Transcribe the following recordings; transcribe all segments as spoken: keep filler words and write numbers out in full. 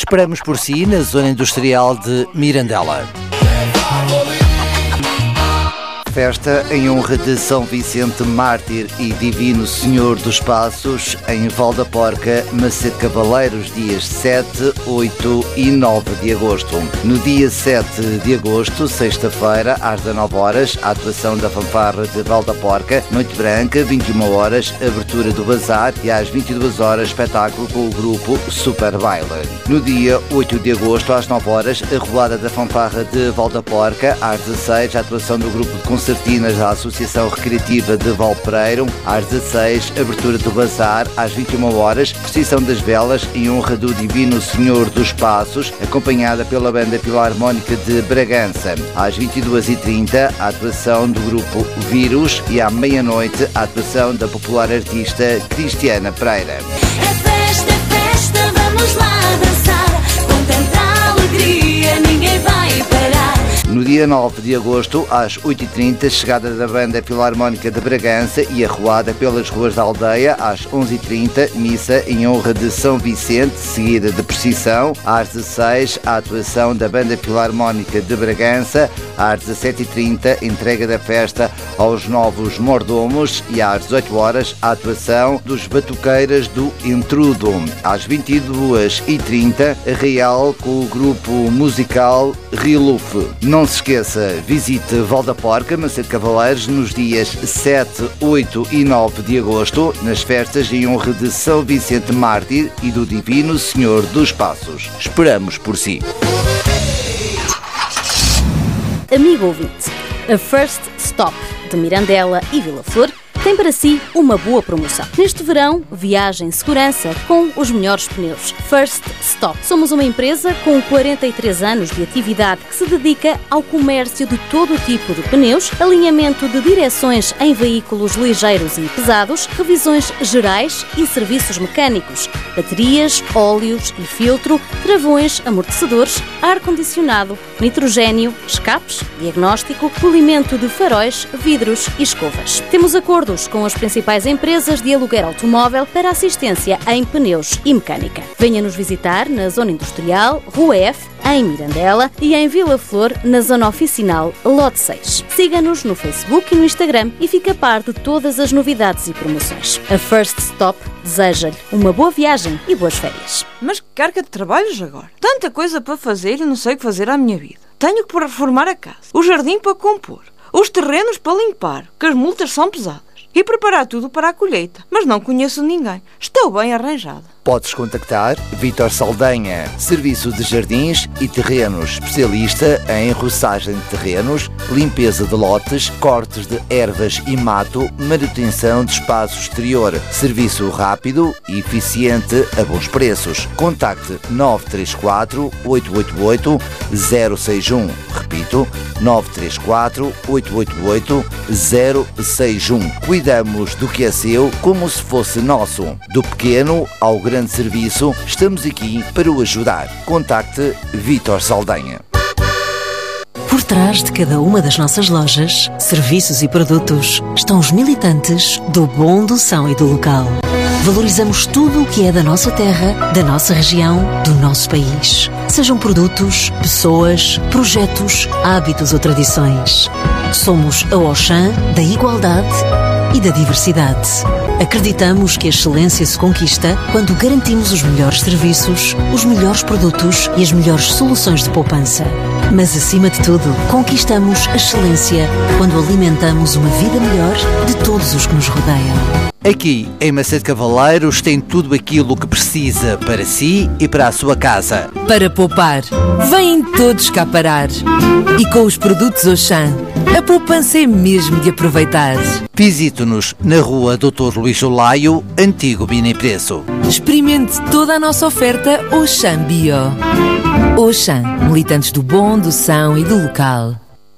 Esperamos por si na zona industrial de Mirandela. Festa em honra de São Vicente Mártir e Divino Senhor dos Passos, em Val da Porca, Macedo Cavaleiros, dias sete, oito e nove de agosto. No dia sete de agosto, sexta-feira, às dezanove horas, a atuação da fanfarra de Val da Porca, Noite Branca, vinte e uma horas, abertura do bazar e às vinte e duas horas, espetáculo com o grupo Super Baile. No dia oito de agosto, às nove horas, a roulada da fanfarra de Val da Porca, às dezasseis, a atuação do grupo de Concertinas da Associação Recreativa de Valpereiro, às dezasseis, abertura do bazar, às vinte e uma horas, procissão das velas em honra do Divino Senhor dos Passos, acompanhada pela Banda Filarmónica de Bragança. Às vinte e duas e trinta, a atuação do grupo Vírus e à meia-noite, a atuação da popular artista Cristiana Pereira. É festa, é festa, vamos lá dançar, com tanta alegria ninguém vai parar. No dia nove de agosto, às oito e trinta, chegada da Banda Filarmónica de Bragança e arruada pelas ruas da aldeia, às onze e trinta, missa em honra de São Vicente, seguida de procissão. Às dezasseis, a atuação da Banda Filarmónica de Bragança. Às dezassete e trinta, entrega da festa aos novos mordomos e às dezoito horas, a atuação dos Batuqueiras do Intrudo. Às vinte e duas e trinta, a Real com o grupo musical Riluf. Não se esqueça, visite Val da Porca, Macedo Cavaleiros, nos dias sete, oito e nove de agosto, nas festas em honra de São Vicente Mártir e do Divino Senhor dos Passos. Esperamos por si. Amigo ouvinte, a First Stop de Mirandela e Vila Flor tem para si uma boa promoção. Neste verão, viagem em segurança com os melhores pneus. First Stop. Somos uma empresa com quarenta e três anos de atividade que se dedica ao comércio de todo o tipo de pneus, alinhamento de direções em veículos ligeiros e pesados, revisões gerais e serviços mecânicos, baterias, óleos e filtro, travões, amortecedores, ar-condicionado, nitrogénio, escapes, diagnóstico, polimento de faróis, vidros e escovas. Temos acordo com as principais empresas de aluguer automóvel para assistência em pneus e mecânica. Venha nos visitar na Zona Industrial, Rua F, em Mirandela e em Vila Flor, na Zona Oficinal, Lote seis. Siga-nos no Facebook e no Instagram e fique a par de todas as novidades e promoções. A First Stop deseja-lhe uma boa viagem e boas férias. Mas que carga de trabalhos agora? Tanta coisa para fazer e não sei o que fazer à minha vida. Tenho que reformar a casa, o jardim para compor, os terrenos para limpar, que as multas são pesadas. E preparar tudo para a colheita, mas não conheço ninguém. Estou bem arranjada. Podes contactar Vítor Saldanha, Serviço de Jardins e Terrenos, especialista em roçagem de terrenos, limpeza de lotes, cortes de ervas e mato, manutenção de espaço exterior. Serviço rápido e eficiente a bons preços. Contacte nove três quatro, oito oito oito, zero seis um. Repito, nove três quatro, oito oito oito, zero seis um. Cuidamos do que é seu como se fosse nosso. Do pequeno ao grande serviço, estamos aqui para o ajudar. Contacte Vítor Saldanha. Por trás de cada uma das nossas lojas, serviços e produtos estão os militantes do bom, do são e do local. Valorizamos tudo o que é da nossa terra, da nossa região, do nosso país. Sejam produtos, pessoas, projetos, hábitos ou tradições. Somos a Auchan da igualdade e da diversidade. Acreditamos que a excelência se conquista quando garantimos os melhores serviços, os melhores produtos e as melhores soluções de poupança. Mas, acima de tudo, conquistamos a excelência quando alimentamos uma vida melhor de todos os que nos rodeiam. Aqui, em Macedo Cavaleiros, tem tudo aquilo que precisa para si e para a sua casa. Para poupar, vêm todos cá parar. E com os produtos Auchan, a poupança é mesmo de aproveitar. Visite-nos na rua doutor Luís Olaio, antigo Bini Preço. Experimente toda a nossa oferta Auchan Bio. Auchan, militantes do bom, do são e do local.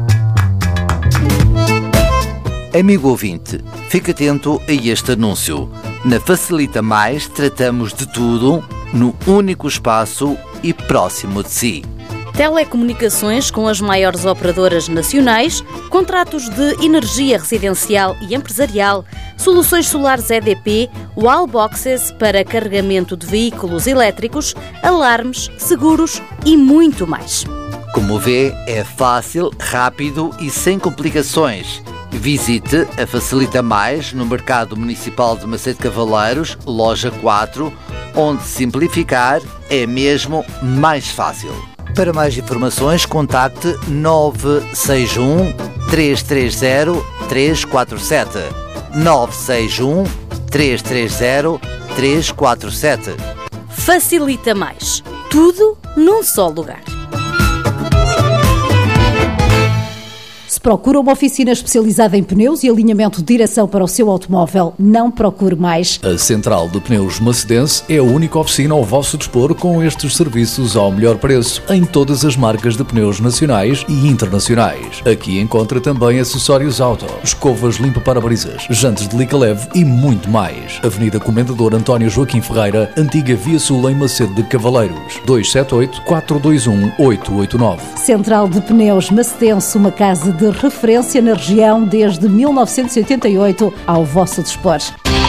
Amigo ouvinte, fique atento a este anúncio. Na Facilita Mais tratamos de tudo no único espaço e próximo de si. telecomunicações com as maiores operadoras nacionais, contratos de energia residencial e empresarial, soluções solares E D P, wallboxes para carregamento de veículos elétricos, alarmes, seguros e muito mais. Como vê, é fácil, rápido e sem complicações. Visite a Facilita Mais no Mercado Municipal de Macedo Cavaleiros, loja quatro, onde simplificar é mesmo mais fácil. Para mais informações, contacte nove seis um, três três zero, três quatro sete. nove seis um, três três zero, três quatro sete. Facilita Mais. Tudo num só lugar. Se procura uma oficina especializada em pneus e alinhamento de direção para o seu automóvel, não procure mais. A Central de Pneus Macedense é a única oficina ao vosso dispor com estes serviços ao melhor preço em todas as marcas de pneus nacionais e internacionais. Aqui encontra também acessórios auto, escovas limpa-parabrisas, jantes de lica leve e muito mais. Avenida Comendador António Joaquim Ferreira, Antiga Via Sul em Macedo de Cavaleiros, dois sete oito, quatro dois um, oito oito nove. Central de Pneus Macedense, uma casa de referência na região desde mil novecentos e oitenta e oito, ao vosso dispor.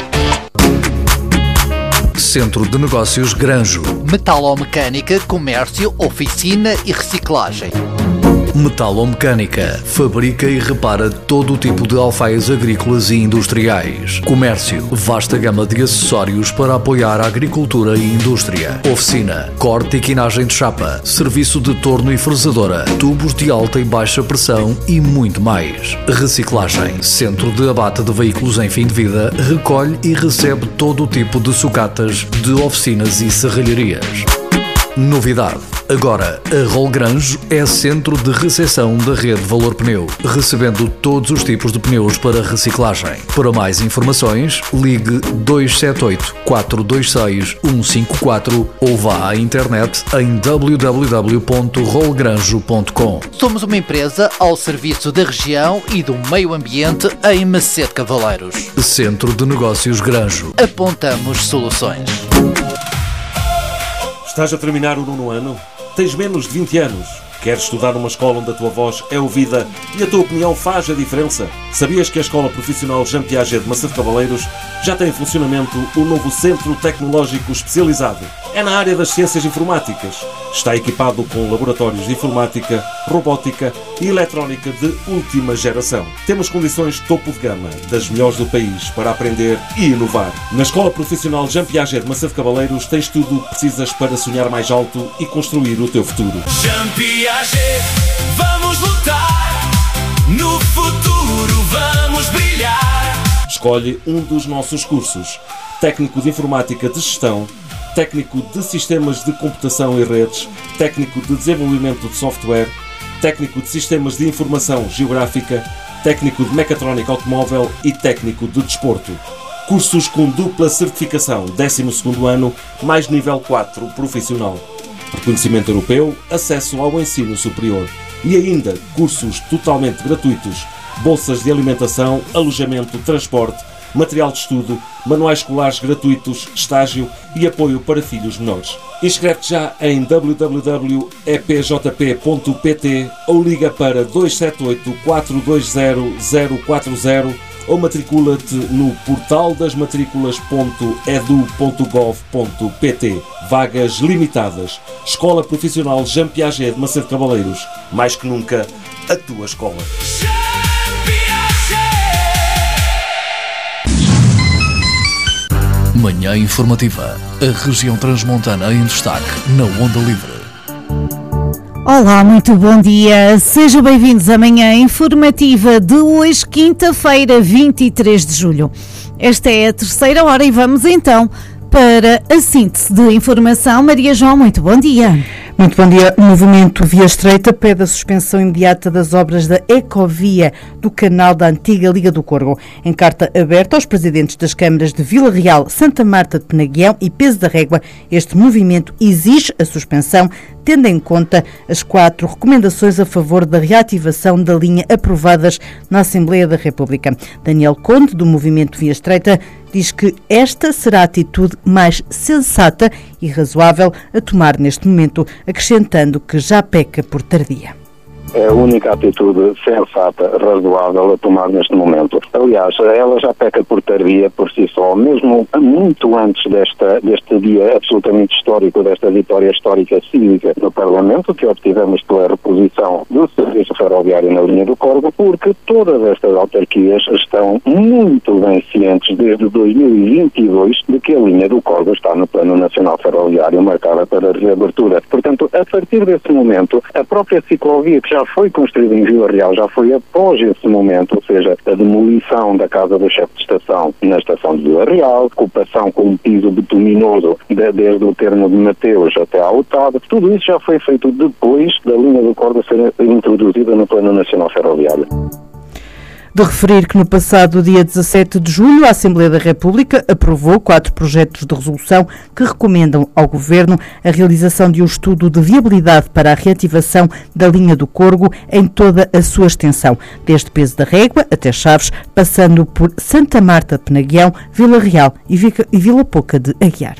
Centro de Negócios Granjo. Metalomecânica, comércio, oficina e reciclagem. Metalomecânica. Fabrica e repara todo o tipo de alfaias agrícolas e industriais. Comércio. Vasta gama de acessórios para apoiar a agricultura e indústria. Oficina. Corte e quinagem de chapa. Serviço de torno e fresadora. Tubos de alta e baixa pressão e muito mais. Reciclagem. Centro de abate de veículos em fim de vida. Recolhe e recebe todo o tipo de sucatas de oficinas e serralharias. Novidade. Agora, a Rol Granjo é centro de recepção da rede Valor Pneu, recebendo todos os tipos de pneus para reciclagem. Para mais informações, ligue dois sete oito, quatro dois seis, um cinco quatro ou vá à internet em w w w ponto rol granjo ponto com. Somos uma empresa ao serviço da região e do meio ambiente em Macedo Cavaleiros. Centro de Negócios Granjo. Apontamos soluções. Estás a terminar o nono ano? Tens menos de vinte anos? Queres estudar numa escola onde a tua voz é ouvida e a tua opinião faz a diferença? Sabias que a Escola Profissional Jean Piaget de Macedo Cavaleiros já tem em funcionamento o novo Centro Tecnológico Especializado? É na área das ciências informáticas. Está equipado com laboratórios de informática, robótica e eletrónica de última geração. Temos condições topo de gama, das melhores do país, para aprender e inovar. Na Escola Profissional Jean Piaget de Macedo Cavaleiros tens tudo o que precisas para sonhar mais alto e construir o teu futuro. Jean Piaget, vamos lutar. No futuro vamos brilhar. Escolhe um dos nossos cursos. Técnico de Informática de Gestão, Técnico de Sistemas de Computação e Redes, Técnico de Desenvolvimento de Software, Técnico de Sistemas de Informação Geográfica, Técnico de Mecatrónica Automóvel e Técnico de Desporto. Cursos com dupla certificação, décimo segundo ano, mais nível quatro profissional. Reconhecimento europeu, acesso ao ensino superior. E ainda, cursos totalmente gratuitos, bolsas de alimentação, alojamento, transporte, material de estudo, manuais escolares gratuitos, estágio e apoio para filhos menores. Inscreve-te já em w w w ponto e p j p ponto p t ou liga para dois sete oito, quatro dois zero, zero quatro zero ou matricula-te no portal das matrículas ponto edu ponto gov ponto p t. Vagas limitadas. Escola Profissional Jean Piaget de Macedo Cavaleiros. Mais que nunca, a tua escola. Manhã Informativa. A região transmontana em destaque na Onda Livre. Olá, muito bom dia. Sejam bem-vindos à Manhã Informativa de hoje, quinta-feira, vinte e três de julho. Esta é a terceira hora e vamos então para a síntese de informação. Maria João, muito bom dia. Muito bom dia. O movimento Via Estreita pede a suspensão imediata das obras da Ecovia do canal da antiga Liga do Corgo. Em carta aberta aos presidentes das câmaras de Vila Real, Santa Marta de Penaguião e Peso da Régua, este movimento exige a suspensão, tendo em conta as quatro recomendações a favor da reativação da linha aprovadas na Assembleia da República. Daniel Conde, do movimento Via Estreita, diz que esta será a atitude mais sensata e razoável a tomar neste momento, acrescentando que já peca por tardia. É a única atitude sensata, razoável a tomar neste momento. Aliás, ela já peca por tardia por si só, mesmo muito antes desta, deste dia absolutamente histórico, desta vitória histórica cívica no Parlamento, que obtivemos pela reposição do serviço ferroviário na linha do Corgo, porque todas estas autarquias estão muito bem cientes desde dois mil e vinte e dois de que a linha do Corgo está no Plano Nacional Ferroviário marcada para reabertura. Portanto, a partir desse momento, a própria ciclovia que já foi construída em Vila Real, já foi após esse momento, ou seja, a demolição da casa do chefe de estação na estação de Vila Real, ocupação com um piso bituminoso de, desde o termo de Mateus até à Otávio, tudo isso já foi feito depois da linha do Corgo ser introduzida no Plano Nacional Ferroviário. De referir que no passado dia dezassete de julho a Assembleia da República aprovou quatro projetos de resolução que recomendam ao Governo a realização de um estudo de viabilidade para a reativação da linha do Corgo em toda a sua extensão, desde Peso da Régua até Chaves, passando por Santa Marta de Penaguião, Vila Real e Vila Pouca de Aguiar.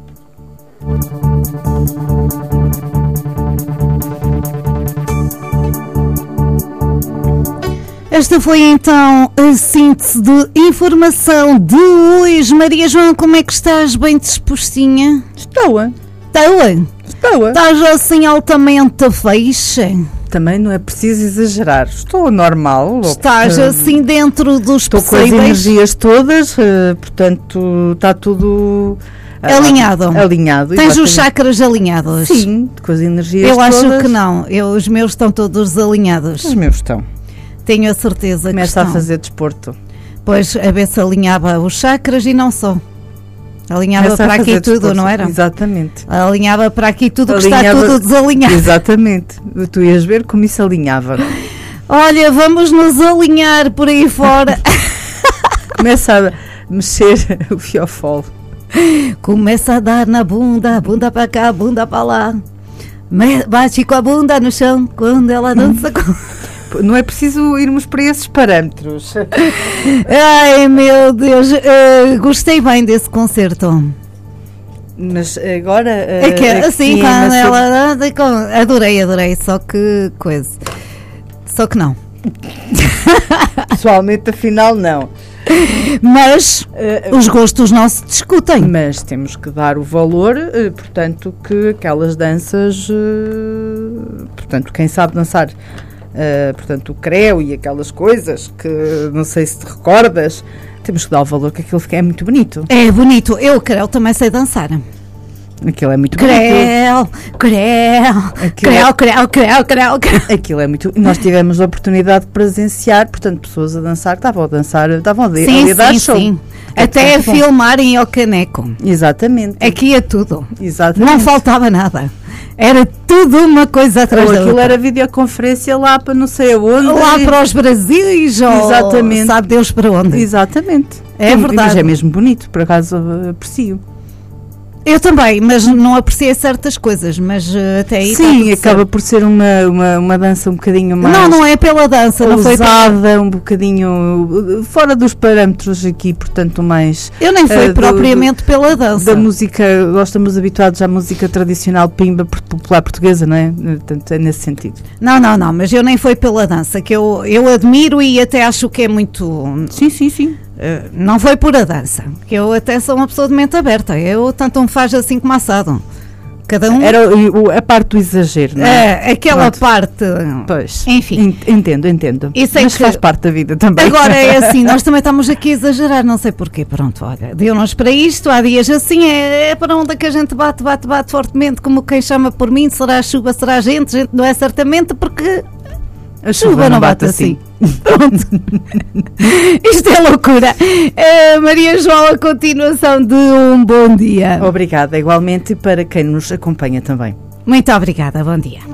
Esta foi então a síntese de informação de hoje. Maria João, como é que estás? Bem dispostinha? Estou. Estou? Estou. Estás assim altamente feixa? Também não é preciso exagerar. Estou normal. Estás uh, assim dentro dos estou possíveis. Estou com as energias todas, uh, portanto está tudo... Alinhado. Alinhado. Tens exatamente. Os chakras alinhados? Sim, com as energias Eu todas. Eu acho que não. Eu, os meus estão todos alinhados. Os meus estão. Tenho a certeza que Começa estão. a fazer desporto. Pois, a ver se alinhava os chakras e não só. Alinhava Começa para aqui tudo, desporto. Não era? Exatamente. Alinhava para aqui tudo, alinhava... que está tudo desalinhado. Exatamente. Tu ias ver como isso alinhava. Olha, vamos nos alinhar por aí fora. Começa a mexer o fiofolo. Começa a dar na bunda, bunda para cá, bunda para lá. Bate com a bunda no chão quando ela dança com... Não é preciso irmos para esses parâmetros. Ai, meu Deus, uh, gostei bem desse concerto. Mas agora... Uh, é que, assim, quando ela... Adorei, adorei, só que coisa... Só que não. Pessoalmente, afinal, não. Mas uh, os gostos não se discutem. Mas temos que dar o valor, uh, portanto, que aquelas danças... Uh, portanto, quem sabe dançar... Uh, portanto, o creu e aquelas coisas que não sei se te recordas, temos que dar o valor que aquilo é muito bonito. É bonito, eu creu também sei dançar. Aquilo é muito creu, bonito. Creu, creu, creu, creu, creu, creu. Aquilo é muito. Nós tivemos a oportunidade de presenciar, portanto, pessoas a dançar que estavam a dançar, estavam a, sim, a dar sim, show. Sim. Até a filmarem ao caneco. Exatamente. Aqui é tudo. Exatamente. Não faltava nada. Era tudo uma coisa atrás da outra. Aquilo era videoconferência lá para não sei aonde. Lá e... para os Brasis, ou exatamente. Sabe Deus para onde. Exatamente. É, é verdade. Mas é mesmo bonito, por acaso aprecio. Eu também, mas não apreciei certas coisas, mas uh, até aí... Sim, acaba certo. por ser uma, uma, uma dança um bocadinho mais... Não, não é pela dança, não foi pela... um bocadinho fora dos parâmetros aqui, portanto mais... Eu nem fui uh, propriamente do, pela dança. Da música, nós estamos habituados à música tradicional pimba popular portuguesa, não é? Portanto, é nesse sentido. Não, não, não, mas eu nem fui pela dança, que eu, eu admiro e até acho que é muito... Sim, sim, sim. Uh, não foi por a dança, que eu até sou uma pessoa de mente aberta, eu tanto me faz assim como assado. Cada um... Era a parte do exagero, não é? É, aquela Pronto. parte... Pois, enfim. Entendo, entendo. Isso é Mas que... faz parte da vida também. Agora é assim, nós também estamos aqui a exagerar, não sei porquê. Pronto, olha, deu-nos para isto, há dias assim, é, é para onde é que a gente bate, bate, bate fortemente, como quem chama por mim, será a chuva, será a gente, gente não é certamente porque... A chuva, chuva não bate, bate assim. assim. Pronto. Isto é loucura. Uh, Maria João, a continuação de um bom dia. Obrigada, igualmente, para quem nos acompanha também. Muito obrigada, bom dia.